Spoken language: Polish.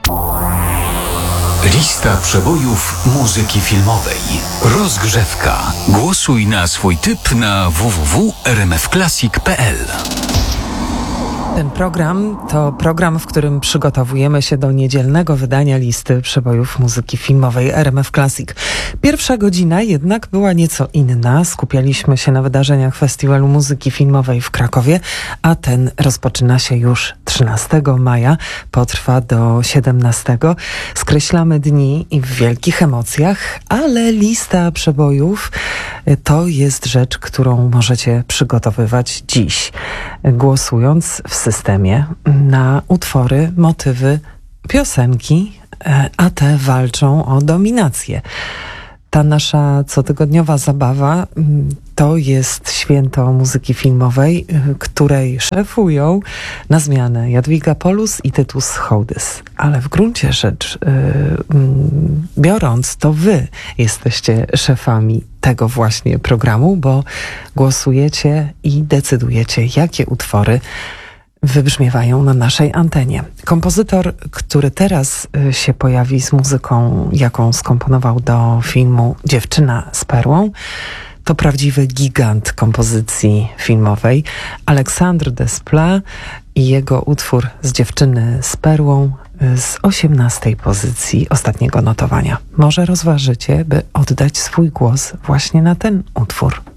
Lista przebojów muzyki filmowej. Rozgrzewka. Głosuj na swój typ na www.rmfclassic.pl. Ten program to program, w którym przygotowujemy się do niedzielnego wydania listy przebojów muzyki filmowej RMF Classic. Pierwsza godzina jednak była nieco inna. Skupialiśmy się na wydarzeniach Festiwalu Muzyki Filmowej w Krakowie, a ten rozpoczyna się już 13 maja, potrwa do 17. Skreślamy dni i w wielkich emocjach, ale lista przebojów to jest rzecz, którą możecie przygotowywać dziś, głosując w systemie na utwory, motywy, piosenki, a te walczą o dominację. Ta nasza cotygodniowa zabawa to jest święto muzyki filmowej, której szefują na zmianę Jadwiga Polus i Tytus Hołdys. Ale w gruncie rzecz biorąc, to wy jesteście szefami tego właśnie programu, bo głosujecie i decydujecie, jakie utwory wybrzmiewają na naszej antenie. Kompozytor, który teraz się pojawi z muzyką, jaką skomponował do filmu Dziewczyna z perłą, to prawdziwy gigant kompozycji filmowej. Aleksandr Desplat i jego utwór z Dziewczyny z perłą z 18 pozycji ostatniego notowania. Może rozważycie, by oddać swój głos właśnie na ten utwór.